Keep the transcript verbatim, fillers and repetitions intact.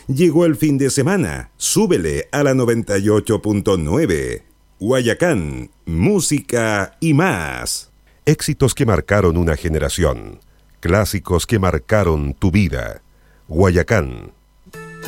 Llegó el fin de semana, súbele a la noventa y ocho punto nueve. Guayacán, música y más. Éxitos que marcaron una generación. Clásicos que marcaron tu vida. Guayacán.